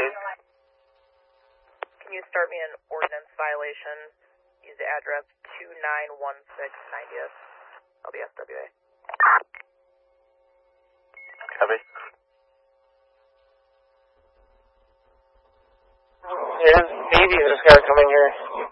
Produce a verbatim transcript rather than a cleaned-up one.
please. Can you start me an ordinance violation? Use the address two nine one six ninetieth, L B S W A. Copy. It is maybe this guy coming here.